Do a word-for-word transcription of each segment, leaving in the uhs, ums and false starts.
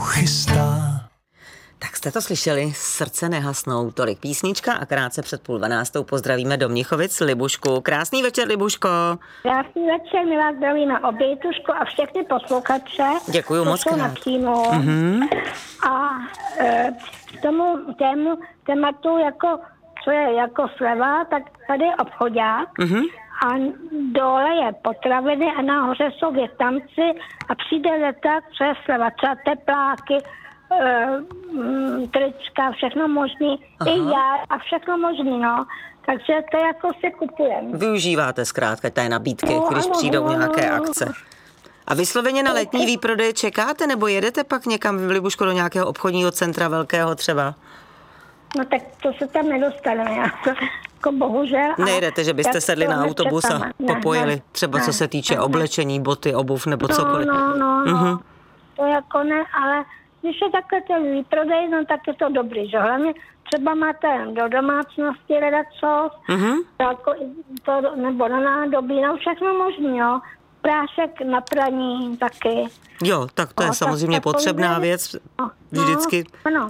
chystá. Tak jste to slyšeli, Srdce nehasnou, tolik písnička a krátce před půl dvanáctou pozdravíme do Mnichovic Libušku. Krásný večer, Libuško. Krásný večer, my vás zdravíme obě, Tuško, a všechny posluchače. Děkuju moc krát. Mm-hmm. A e, k tomu tému, tématu, jako, co je jako sleva, tak tady je obchodák. Mm-hmm. A dole je potraviny a nahoře jsou větnamci a přijde leták, co je sleva, třeba tepláky, Uh, trička, všechno možný, aha, i já a všechno možný, no. Takže to jako si kupujeme. Využíváte zkrátka té nabídky, no, když ano, přijdou no, nějaké no, akce. A vysloveně na letní výprodej čekáte, nebo jedete pak někam v Libušku do nějakého obchodního centra velkého třeba? No tak to se tam nedostaneme, jako bohužel. Nejdete, že byste sedli na autobus a popojili, ne, třeba ne, co se týče ne, oblečení, boty, obuv nebo no, cokoliv. No, no, no, uh-huh. To jako ne, ale když je takhle ten výprodej, no tak je to dobrý, že hlavně třeba máte do domácnosti ledacos, uh-huh. jako to, nebo na nádobí, no všechno možný, jo. Prášek na praní taky. Jo, tak to je o, samozřejmě tak, potřebná věc, no, vždycky. Ano.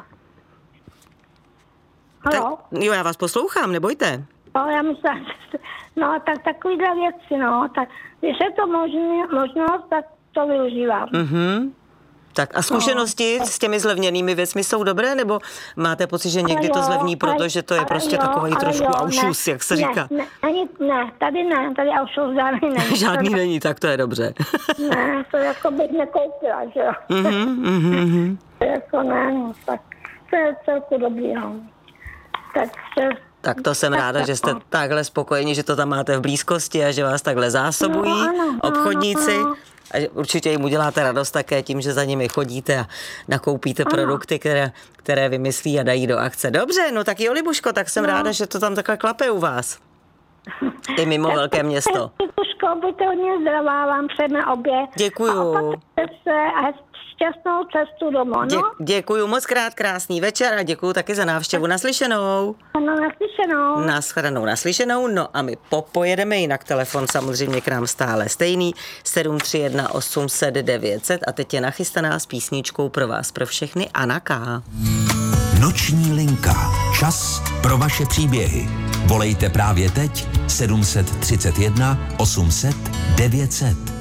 Haló? Tak, jo, já vás poslouchám, nebojte. No, já myslím, no tak takovýhle věci, no, tak když je to možný, možnost, tak to využívám. Mhm. Tak a zkušenosti no, s těmi zlevněnými věcmi jsou dobré, nebo máte pocit, že někdy jo, to zlevní, protože to je prostě jo, takový trošku aušus, jak se ne, říká? Ne, ne, ne, tady ne, tady aušus žádný není. Žádný to, není, tak to je dobře. Ne, to jako bych nekoupila, že jo. Mm-hmm, mm-hmm. To jako ne, no, tak to je celku dobrý, no. Tak, tak to jsem tak ráda, že jste takhle spokojeni, že to tam máte v blízkosti a že vás takhle zásobují no, ano, obchodníci. Ano, ano. A určitě jim uděláte radost také tím, že za nimi chodíte a nakoupíte ano. produkty, které, které vymyslí a dají do akce. Dobře, no tak jo, Libuško, tak jsem no. ráda, že to tam takhle klape u vás. I mimo velké město. Libuško, buďte hodně zdravá, vám předne obě. Děkuju. A šťastnou cestu domů, no? Dě, děkuju moc krát, krásný večer a děkuju taky za návštěvu. Naslyšenou. Ano, naslyšenou. Naschledanou, naslyšenou. No a my popojedeme, jinak telefon samozřejmě k nám stále stejný. sedm tři jedna osm set devět set a teď je nachystaná s písničkou pro vás, pro všechny Anna K. Noční linka. Čas pro vaše příběhy. Volejte právě teď sedm tři jedna osm set devět set.